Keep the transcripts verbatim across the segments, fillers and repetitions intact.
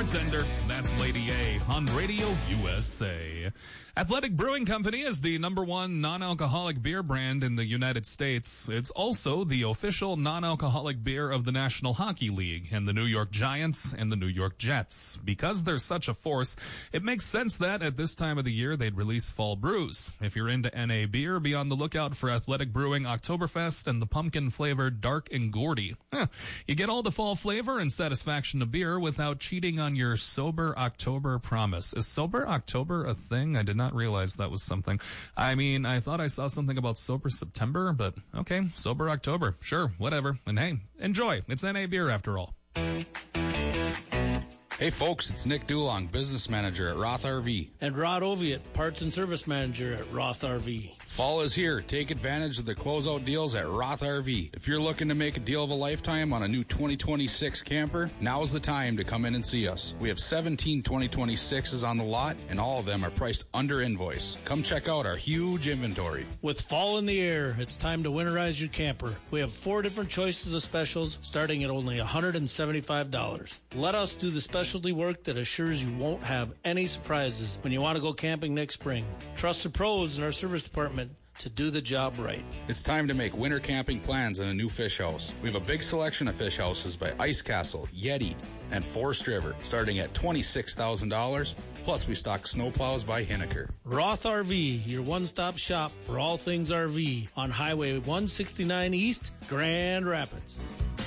bartender. That's Lady A on Radio U S A. Athletic Brewing Company is the number one non-alcoholic beer brand in the United States. It's also the official non-alcoholic beer of the National Hockey League and the New York Giants and the New York Jets. Because they're such a force, it makes sense that at this time of the year they'd release fall brews. If you're into N A beer, be on the lookout for Athletic Brewing Oktoberfest and the pumpkin-flavored Dark and Gordy. Huh. You get all the fall flavor and satisfaction of beer without cheating on your Sober October promise. Is Sober October a thing? I did not realize that was something. I mean, I thought I saw something about Sober September, but okay, Sober October. Sure, whatever. And hey, enjoy. It's N A beer after all. Hey folks, it's Nick Dulong, business manager at Roth R V. And Rod Oviatt, parts and service manager at Roth R V. Fall is here. Take advantage of the closeout deals at Roth R V. If you're looking to make a deal of a lifetime on a new twenty twenty-six camper, now's the time to come in and see us. We have seventeen twenty twenty-sixes on the lot, and all of them are priced under invoice. Come check out our huge inventory. With fall in the air, it's time to winterize your camper. We have four different choices of specials, starting at only one hundred seventy-five dollars. Let us do the specialty work that assures you won't have any surprises when you want to go camping next spring. Trust the pros in our service department to do the job right. It's time to make winter camping plans in a new fish house. We have a big selection of fish houses by Ice Castle, Yeti, and Forest River, starting at twenty-six thousand dollars. Plus, we stock snowplows by Hinneker. Roth R V, your one-stop shop for all things R V on Highway one sixty-nine East, Grand Rapids.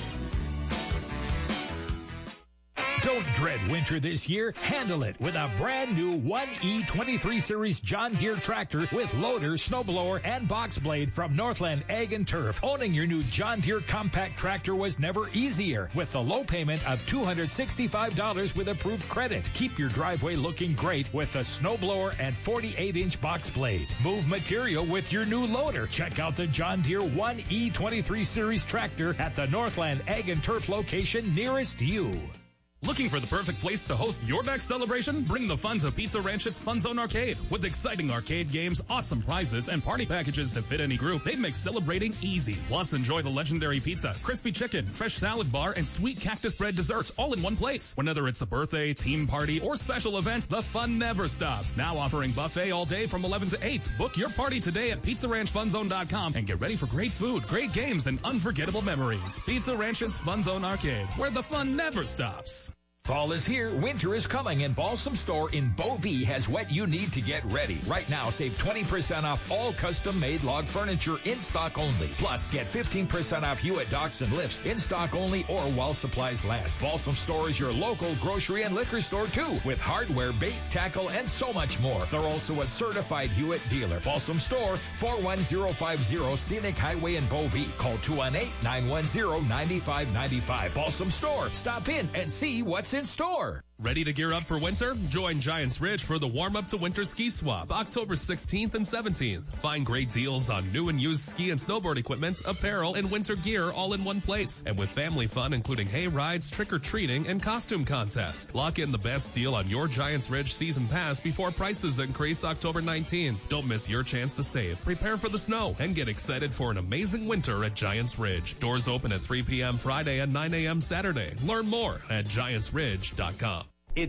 Don't dread winter this year. Handle it with a brand new one E twenty-three Series John Deere tractor with loader, snowblower, and box blade from Northland Ag and Turf. Owning your new John Deere compact tractor was never easier with the low payment of two hundred sixty-five dollars with approved credit. Keep your driveway looking great with the snowblower and forty-eight inch box blade. Move material with your new loader. Check out the John Deere one E twenty-three Series tractor at the Northland Ag and Turf location nearest you. Looking for the perfect place to host your next celebration? Bring the fun to Pizza Ranch's Fun Zone Arcade. With exciting arcade games, awesome prizes, and party packages to fit any group, they make celebrating easy. Plus, enjoy the legendary pizza, crispy chicken, fresh salad bar, and sweet cactus bread desserts all in one place. Whether it's a birthday, team party, or special events, the fun never stops. Now offering buffet all day from eleven to eight. Book your party today at pizza ranch fun zone dot com and get ready for great food, great games, and unforgettable memories. Pizza Ranch's Fun Zone Arcade, where the fun never stops. Fall is here, winter is coming, and Balsam Store in Beauvais has what you need to get ready. Right now, save twenty percent off all custom-made log furniture in stock only. Plus, get fifteen percent off Hewitt docks and lifts in stock only or while supplies last. Balsam Store is your local grocery and liquor store, too, with hardware, bait, tackle, and so much more. They're also a certified Hewitt dealer. Balsam Store, four one zero five zero Scenic Highway in Beauvais. Call two one eight, nine one zero, nine five nine five. Balsam Store. Stop in and see what's in store. Ready to gear up for winter? Join Giants Ridge for the warm-up to winter ski swap, October sixteenth and seventeenth. Find great deals on new and used ski and snowboard equipment, apparel, and winter gear all in one place. And with family fun, including hay rides, trick-or-treating, and costume contests. Lock in the best deal on your Giants Ridge season pass before prices increase October nineteenth. Don't miss your chance to save. Prepare for the snow and get excited for an amazing winter at Giants Ridge. Doors open at three p.m. Friday and nine a.m. Saturday. Learn more at giants ridge dot com.